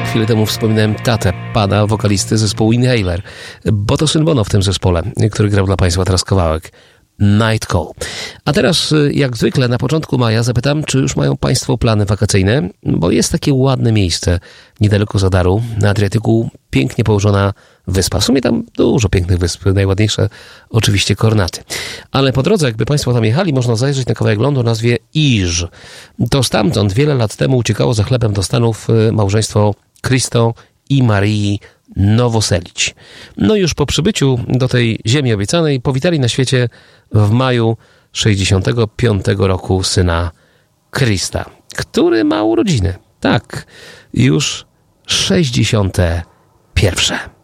Chwilę temu wspominałem tatę pana wokalisty zespołu Inhaler, bo to syn Bono w tym zespole, który grał dla Państwa teraz kawałek Night Call. A teraz, jak zwykle, na początku maja zapytam, czy już mają Państwo plany wakacyjne, bo jest takie ładne miejsce niedaleko Zadaru, na Adriatyku, pięknie położona wyspa. W sumie tam dużo pięknych wysp, najładniejsze oczywiście Kornaty. Ale po drodze, jakby Państwo tam jechali, można zajrzeć na kawałek lądu o nazwie Iż. To stamtąd wiele lat temu uciekało za chlebem do Stanów małżeństwo Christo i Marii Nowoselić. No już po przybyciu do tej ziemi obiecanej powitali na świecie w maju 65 roku syna Krista, który ma urodziny. Tak, już 61.